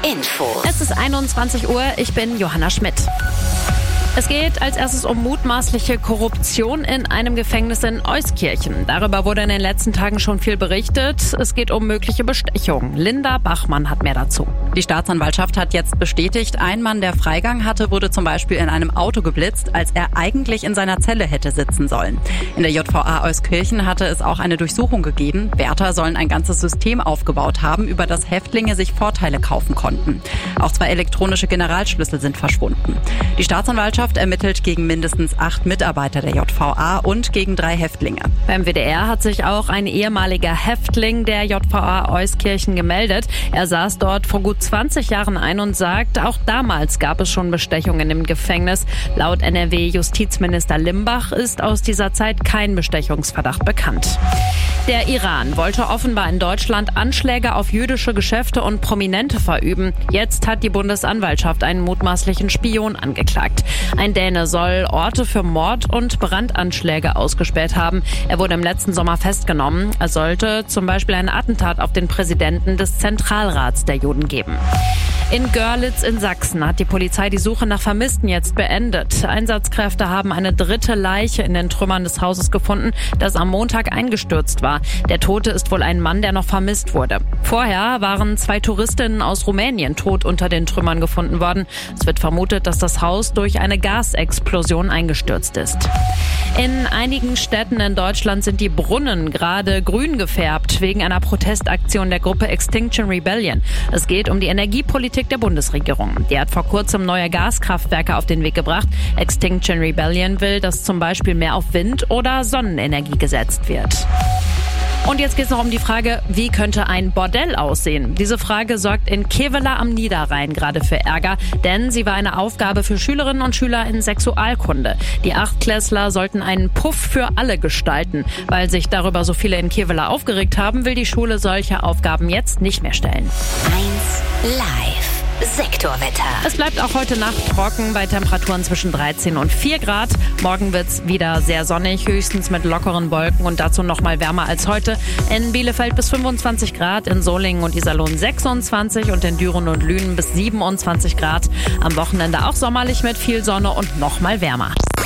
Info. Es ist 21 Uhr, ich bin Johanna Schmidt. Es geht als erstes um mutmaßliche Korruption in einem Gefängnis in Euskirchen. Darüber wurde in den letzten Tagen schon viel berichtet. Es geht um mögliche Bestechung. Linda Bachmann hat mehr dazu. Die Staatsanwaltschaft hat jetzt bestätigt, ein Mann, der Freigang hatte, wurde zum Beispiel in einem Auto geblitzt, als er eigentlich in seiner Zelle hätte sitzen sollen. In der JVA Euskirchen hatte es auch eine Durchsuchung gegeben. Wärter sollen ein ganzes System aufgebaut haben, über das Häftlinge sich Vorteile kaufen konnten. Auch 2 elektronische Generalschlüssel sind verschwunden. Die Staatsanwaltschaft ermittelt gegen mindestens 8 Mitarbeiter der JVA und gegen 3 Häftlinge. Beim WDR hat sich auch ein ehemaliger Häftling der JVA Euskirchen gemeldet. Er saß dort vor gut 20 Jahren ein und sagt, auch damals gab es schon Bestechungen im Gefängnis. Laut NRW-Justizminister Limbach ist aus dieser Zeit kein Bestechungsverdacht bekannt. Der Iran wollte offenbar in Deutschland Anschläge auf jüdische Geschäfte und Prominente verüben. Jetzt hat die Bundesanwaltschaft einen mutmaßlichen Spion angeklagt. Ein Däne soll Orte für Mord- und Brandanschläge ausgespäht haben. Er wurde im letzten Sommer festgenommen. Er sollte zum Beispiel ein Attentat auf den Präsidenten des Zentralrats der Juden geben. In Görlitz in Sachsen hat die Polizei die Suche nach Vermissten jetzt beendet. Einsatzkräfte haben eine 3. Leiche in den Trümmern des Hauses gefunden, das am Montag eingestürzt war. Der Tote ist wohl ein Mann, der noch vermisst wurde. Vorher waren 2 Touristinnen aus Rumänien tot unter den Trümmern gefunden worden. Es wird vermutet, dass das Haus durch eine Gasexplosion eingestürzt ist. In einigen Städten in Deutschland sind die Brunnen gerade grün gefärbt, wegen einer Protestaktion der Gruppe Extinction Rebellion. Es geht um die Energiepolitik der Bundesregierung. Die hat vor kurzem neue Gaskraftwerke auf den Weg gebracht. Extinction Rebellion will, dass zum Beispiel mehr auf Wind- oder Sonnenenergie gesetzt wird. Und jetzt geht es noch um die Frage, wie könnte ein Bordell aussehen? Diese Frage sorgt in Kevela am Niederrhein gerade für Ärger, denn sie war eine Aufgabe für Schülerinnen und Schüler in Sexualkunde. Die 8-Klässler sollten einen Puff für alle gestalten. Weil sich darüber so viele in Kevela aufgeregt haben, will die Schule solche Aufgaben jetzt nicht mehr stellen. 1 Live. Sektorwetter. Es bleibt auch heute Nacht trocken bei Temperaturen zwischen 13 und 4 Grad. Morgen wird's wieder sehr sonnig, höchstens mit lockeren Wolken und dazu noch mal wärmer als heute. In Bielefeld bis 25 Grad, in Solingen und Iserlohn 26 und in Düren und Lünen bis 27 Grad. Am Wochenende auch sommerlich mit viel Sonne und noch mal wärmer.